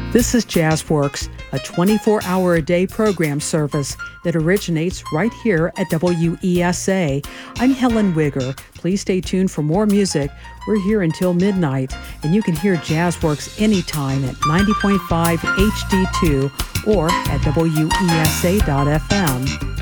This is JazzWorks, a 24-hour-a-day program service that originates right here at WESA. I'm Helen Wigger. Please stay tuned for more music. We're here until midnight, and you can hear JazzWorks anytime at 90.5 HD2 or at WESA.FM.